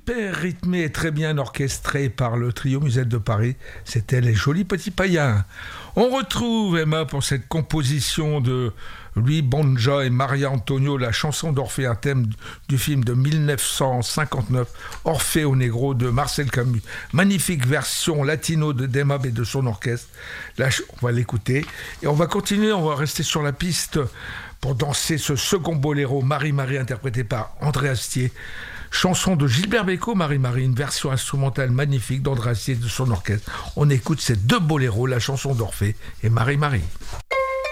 super rythmé et très bien orchestré par le trio Musette de Paris. C'était Les Jolis Petits Païens. On retrouve Emma pour cette composition de Louis Bonja et Maria Antonio, la chanson d'Orphée, un thème du film de 1959, Orphée au Negro de Marcel Camus. Magnifique version latino de Demab et de son orchestre. Là, on va l'écouter et on va continuer, on va rester sur la piste pour danser ce second boléro, Marie-Marie, interprété par André Astier. Chanson de Gilbert Bécaud, Marie-Marie, une version instrumentale magnifique d'André Astier et de son orchestre. On écoute ces deux boléros, la chanson d'Orphée et Marie-Marie.